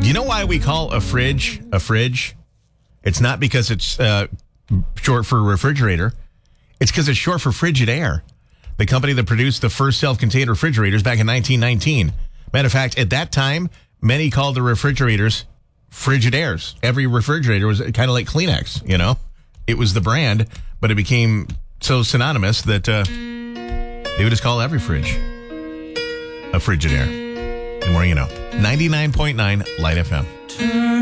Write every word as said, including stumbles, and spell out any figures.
You know why we call a fridge a fridge? It's not because it's uh, short for refrigerator. It's because it's short for Frigidaire, the company that produced the first self-contained refrigerators back in nineteen nineteen. Matter of fact, at that time, many called the refrigerators Frigidaires. Every refrigerator was kind of like Kleenex, you know? It was the brand, but it became so synonymous that uh, they would just call every fridge a Frigidaire. The more you know. ninety-nine point nine Light F M.